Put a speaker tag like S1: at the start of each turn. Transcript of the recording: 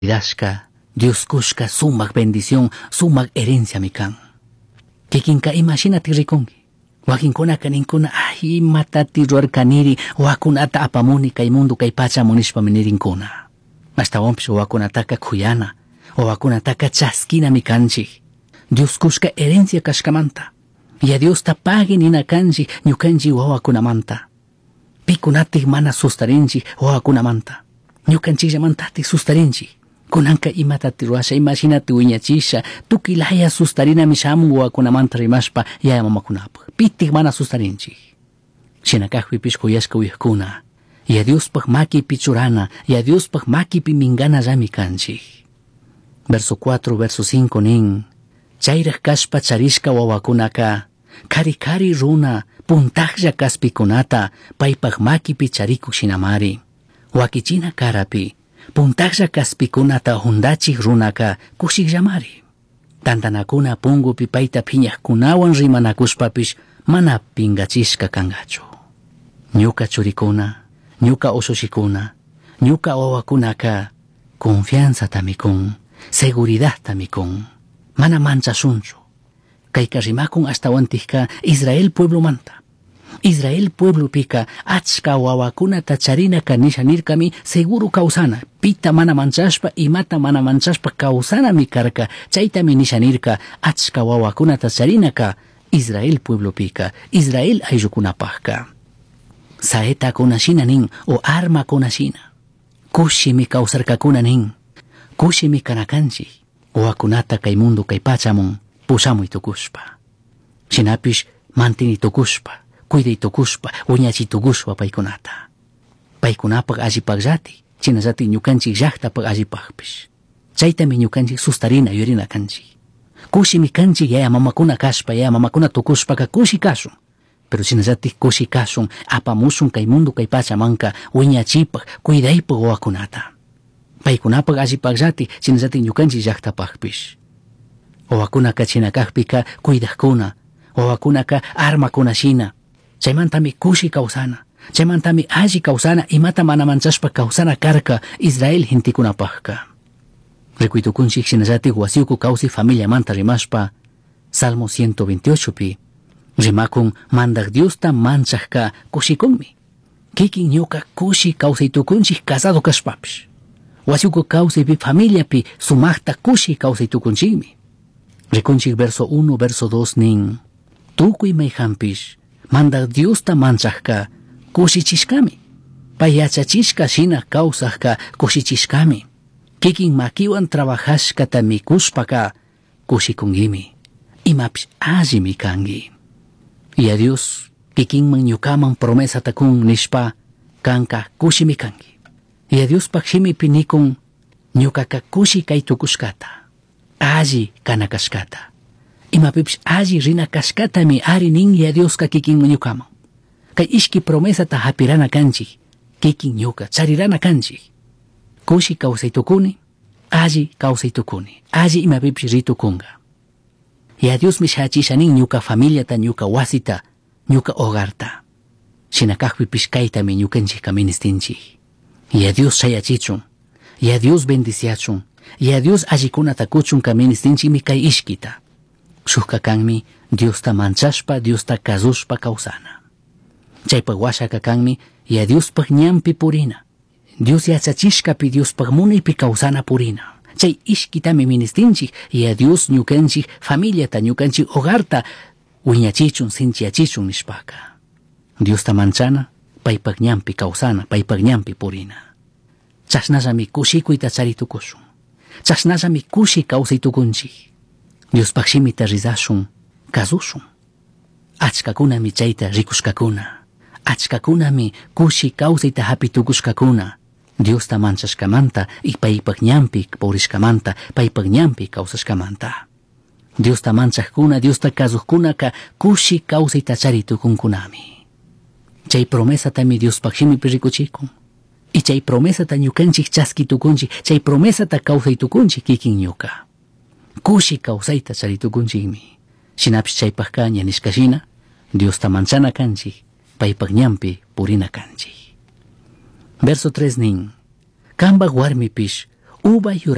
S1: Dashka, Dios kushka sumak bendición, sumak herencia mi kan. Kikinka imagínate rikongi. Wakinkuna kaninkuna ay matati ruar kaniri wakunata apamuni kay mundo kay pacha munishpa minirinkuna. Hasta wampish wakunataka kuyana, wakunataka chaskina mi kanchi. Dios kushka herencia kashkamanta. Y a Dios ta pague nina kanji nyukanji wawakunamanta. Pikunati mana sustarinji wawakunamanta. Nyukanji jamantati sustarinji. Kunanka imatati ruasha imagínate uñachisha tukilaya sustarina mishamu wawakunamanta rimashpa ya mamakunapa. Pitik mana sustarinji. Shinakahwi pishkuyashka uyakuna. Y a Dios pag maki pichurana. Y a Dios pag maki pimingana rami kanji. Verso 4, verso 5 nin. Chayraq kashpa charishka wawakunaka. Kari kari runa puntaklla kaspikunata paypaq makipi chariku shinamari. Wakichina karapi puntaklla kaspikunata hundachik runaka kushikllamari. Tantanakuna pungupi payta phiñaqkunawan rimanakushpapish mana pingachishka kangachu. Ñuka churikuna, ñuka usushikuna, ñuka wawakunaka confianza tamikun, seguridad tamikun, mana manchashunchu. Kayka rimakun hasta wantika Israel pueblo manta. Israel pueblo pika achka wawakunata charinaka nishanirkami seguro kausana. Pita mana manchashpa imata mana manchashpa kausana mi karka. Chaytami nishanirka achka wawakunata charinaka Israel pueblo pika. Israel ayllukunapajka. Saeta kunashina nin o arma kunashina. Kushi mi kausarkakuna nin. Kushi mi kanakanchi. Wawakunata kay mundo kay pachamun. Pusamuy tukushpa. Shinapish mantini tukushpa, cuiday tukushpa, uñachi tukushpa paykunata. Paykunapag allipagllati, chinallati ñukanchik llaqtapag allipagpish. Chaytami ñukanchik sustarina yurina kanchik. Kushimi kanchik yaya mamakuna kashpa, yaya mamakuna tukushpaka kushi kashun. Pero chinallati kushi kashun, apamushun kay mundo kay pachamanka, uñachipag, cuidaypag wawakunata. Paykunapag allipagllati, chinallati ñukanchik llaqtapagpish. Wawakunaka chinakajpika cuidajkuna, wawakunaka armakunashina. Chaymantami kushi kausana, chaymantami alli kausana imata mana manchashpa kausana karka Israel hintikunapajka. Rikuitukunchik shinallati wasiuku kausi familia manta rimashpa, Salmo 128 pi, rimakun mandak Diosta manchajka kushikunmi. Kikin ñuka kushi kausaytukunchik casado kashpapish. Wasiuku kausi pi familia pi sumaqta kushi kausaytukunchikmi. Rikunchik verso 1, verso 2 nin. Tukuy mayhampish, manda Diosta manchajka, kushichishkami. Payachachishka shina kausajka, kushichishkami. Kikin makiwan trabajashka tamikushpaka, kushikungimi. Imapish allimi kangi. Y a Dios, kikinman ñukaman promesa takun nishpa, kanka kushimi kangi. Y a Dios pakshimi pinikun, ñukaka kushi kay tukushkata. Alli kanakashkata. Imapipish alli rina kashkata mi ari nin ya Dios ka kikin ñukaman. Kay ishki promesa ta hapirana kanchi. Kikin ñuka charirana kanchi. Kushi kausaytukuni, alli kausaytukuni. Alli imapipish ritukunga. Ya Dios mi shachisha nin ñuka familia ta ñuka wasita, ñuka hogarta. Shinakajpipish kayta mi ñukanchika ministinchi. Ya Dios shayachichun. Ya Dios bendiciachun. Y a Dios allikunata kuchun kaministinchimi kay ishkita. Shukka kanmi Dios ta manchashpa, Dios ta kazushpa kausana. Chaypag washaka kanmi y a Dios pag ñampi purina. Dios yachachishkapi Dios pag munaypi kausana purina. Chay ishkitami ministinchik y a Dios ñukanchik familia ta ñukanchik hogarta uñachichun sinchiachichun nishpaka. Dios ta manchana paypag ñampi kausana, paypag ñampi purina. Chashnallami kushikuyta charitukushun. Chashnallami kushi kausaytukunchik. Dios pakshimita rizashun, kazushun. Achkakunami chayta rikushkakuna. Achkakunami kushi kausayta hapitukushkakuna. Dios ta manchashkamanta y paypag ñampi purishkamanta, paypag ñampi kausashkamanta. Dios ta manchajkuna, Dios ta kazuhkunaka kushi kausayta charitukunkunami. Chay promesa tami Dios pakshimi rikuchikun. Y chay promesa ta ñukanchik chaskitukunchik, chay promesa ta kausaytukunchik kikin ñuka. Kushi kausayta charitukunchikmi. Shinapish chaypajka ñanishkashina, Dios ta manchana kanchik, paypag ñampi purina kanchik. Verso 3 nin. Kambag warmipish, uba yura